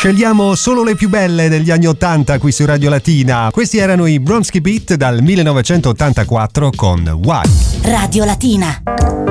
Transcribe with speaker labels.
Speaker 1: Scegliamo solo le più belle degli anni 80 qui su Radio Latina. Questi erano i Bronski Beat dal 1984 con Why.
Speaker 2: Radio Latina.